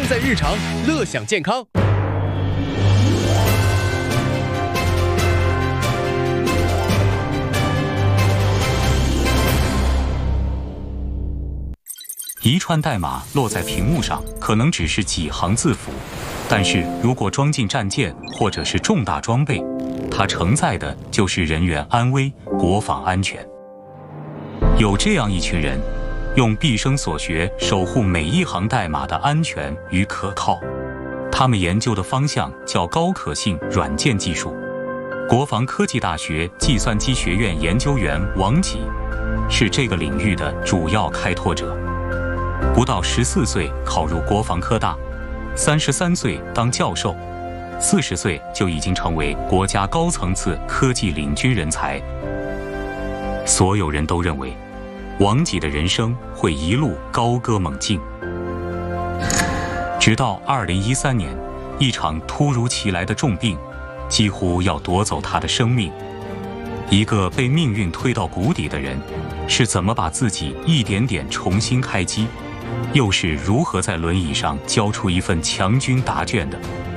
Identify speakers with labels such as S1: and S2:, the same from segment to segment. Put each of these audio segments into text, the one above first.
S1: 在日常，乐享健康。
S2: 一串代码落在屏幕上，可能只是几行字符，但是如果装进战舰或者是重大装备，它承载的就是人员安危、国防安全。有这样一群人，用毕生所学守护每一行代码的安全与可靠。他们研究的方向叫高可信软件技术。国防科技大学计算机学院研究员王吉是这个领域的主要开拓者。不到14岁考入国防科大，33岁当教授，40岁就已经成为国家高层次科技领军人才。所有人都认为，王吉的人生会一路高歌猛进。直到2013年，一场突如其来的重病，几乎要夺走他的生命。一个被命运推到谷底的人，是怎么把自己一点点重新开机？又是如何在轮椅上交出一份强军答卷的？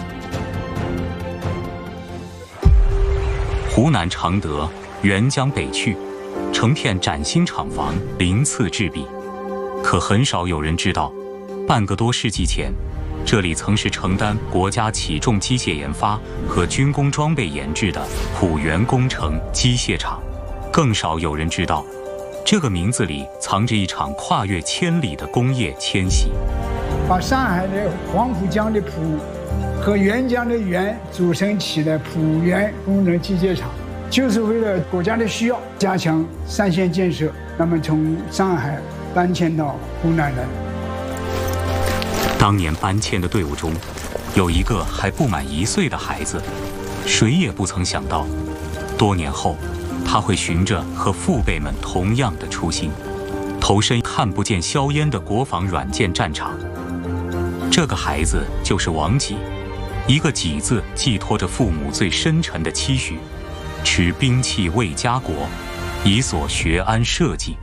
S2: 湖南常德沅江北区，成片崭新厂房鳞次栉比，可很少有人知道，半个多世纪前，这里曾是承担国家起重机械研发和军工装备研制的浦原工程机械厂。更少有人知道，这个名字里藏着一场跨越千里的工业迁徙。
S3: 把上海的黄浦江的浦和沅江的沅组成起的浦原工程机械厂，就是为了国家的需要，加强三线建设。那么从上海搬迁到湖南来。
S2: 当年搬迁的队伍中，有一个还不满1岁的孩子，谁也不曾想到，多年后他会循着和父辈们同样的初心，投身看不见硝烟的国防软件战场。这个孩子就是王吉，一个吉字寄托着父母最深沉的期许，持兵器为家国，以所学安社稷。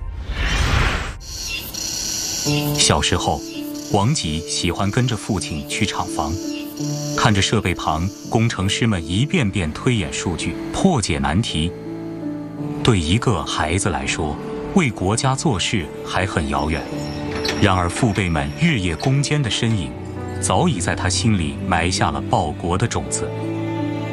S2: 小时候，王吉喜欢跟着父亲去厂房，看着设备旁工程师们一遍遍推演数据，破解难题。对一个孩子来说，为国家做事还很遥远，然而父辈们日夜攻坚的身影，早已在他心里埋下了报国的种子。